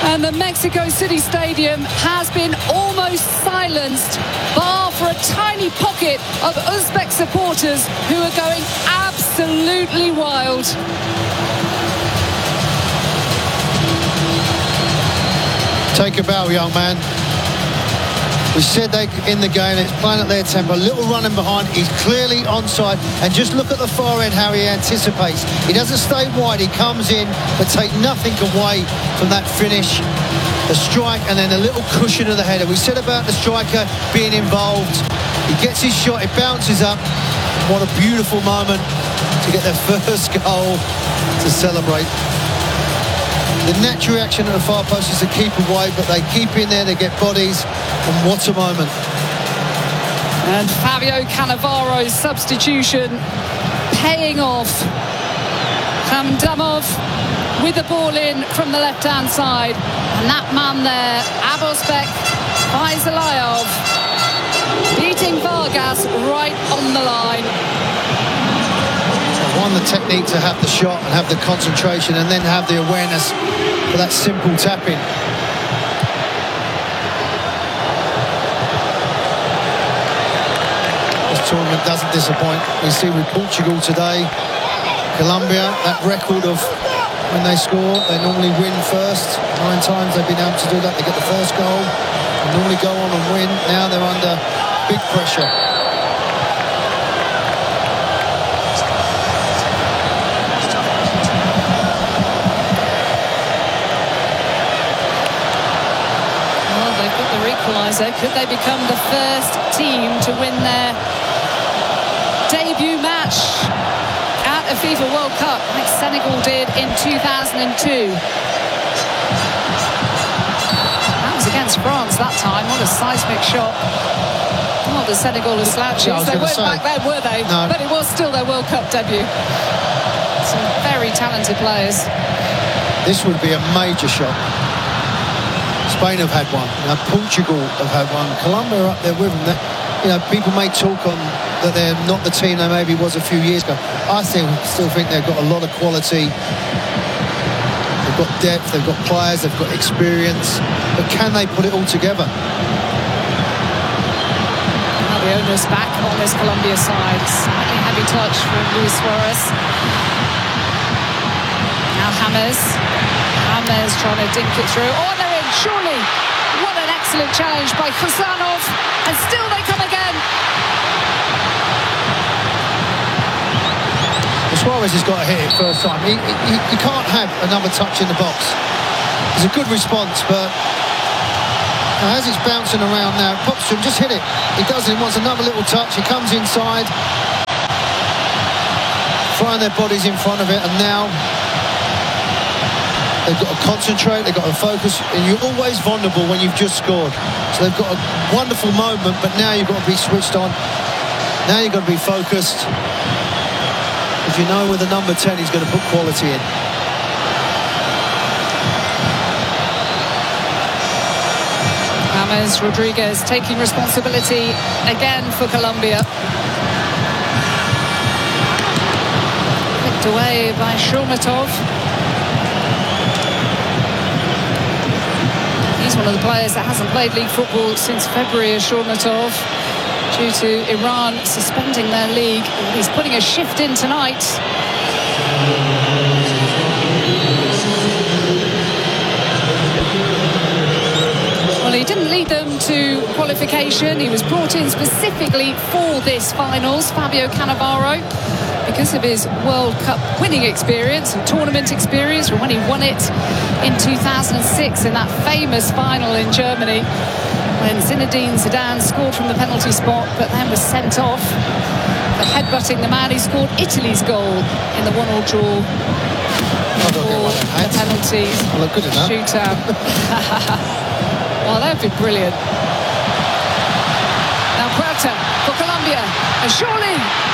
And the Mexico City Stadium has been almost silenced, bar for a tiny pocket of Uzbek supporters who are going absolutely wild. Take a bow, young man. We said they in the game, it's playing at their tempo. A little running behind, he's clearly onside. And just look at the far end, how he anticipates. He doesn't stay wide, he comes in, but take nothing away from that finish. The strike and then a little cushion of the header. We said about the striker being involved. He gets his shot, it bounces up. What a beautiful moment to get their first goal to celebrate. The natural reaction at the far post is to keep away, but they keep in there, they get bodies, and what a moment. And Fabio Cannavaro's substitution paying off. Hamdamov with the ball in from the left-hand side. And that man there, Abosbek Faizalayov, beating Vargas right on the line. One, the technique to have the shot and have the concentration and then have the awareness for that simple tapping. This tournament doesn't disappoint. We see with Portugal today, Colombia, that record of when they score, they normally win first. 9 times they've been able to do that. They get the first goal, they normally go on and win. Now they're under big pressure. Could they become the first team to win their debut match at a FIFA World Cup like Senegal did in 2002? That was against France that time. What a seismic shot. Not the Senegal as slouches. They weren't back then, were they? No. But it was still their World Cup debut. Some very talented players. This would be a major shot. Spain have had one. Portugal have had one. Colombia are up there with them. People may talk on that they're not the team they maybe was a few years ago. I still think they've got a lot of quality. They've got depth, they've got players, they've got experience. But can they put it all together? Now the owner's back on this Colombia side. Slightly heavy touch from Luis Suarez. Now James trying to dink it through. Oh, they're in, surely. What an excellent challenge by Khuzanov. And still they come again. Suarez has got to hit it first time. He can't have another touch in the box. It's a good response, but as it's bouncing around now, it pops to him, just hit it. He does it, he wants another little touch. He comes inside, throwing their bodies in front of it, and now they've got to concentrate, they've got to focus, and you're always vulnerable when you've just scored. So they've got a wonderful moment, but now you've got to be switched on. Now you've got to be focused. If you know with the number 10, he's going to put quality in. James Rodriguez taking responsibility again for Colombia. Picked away by Shomatov. He's one of the players that hasn't played league football since February, Shomatov, due to Iran suspending their league. He's putting a shift in tonight. Well, he didn't lead them to qualification. He was brought in specifically for this finals, Fabio Cannavaro, because of his World Cup winning experience and tournament experience from when he won it in 2006 in that famous final in Germany, when Zinedine Zidane scored from the penalty spot but then was sent off for headbutting the man who scored Italy's goal in the 1-1 draw for the penalty shootout. Well, that would be brilliant. Now Puerta for Colombia, and surely